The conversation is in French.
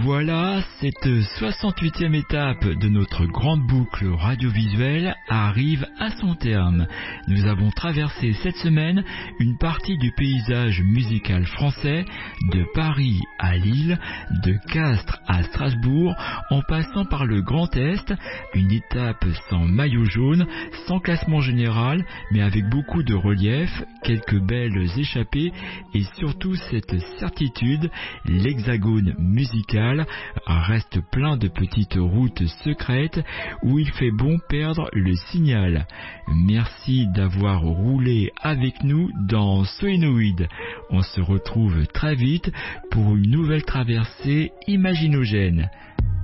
Voilà, cette 68e étape de notre grande boucle radiovisuelle arrive à son terme. Nous avons traversé cette semaine une partie du paysage musical français, de Paris à Lille, de Castres à Strasbourg, en passant par le Grand Est, une étape sans maillot jaune, sans classement général, mais avec beaucoup de relief, quelques belles échappées et surtout cette certitude, l'hexagone musical reste plein de petites routes secrètes où il fait bon perdre le signal. Merci d'avoir roulé avec nous dans Soénoïde. On se retrouve très vite pour une nouvelle traversée imaginogène.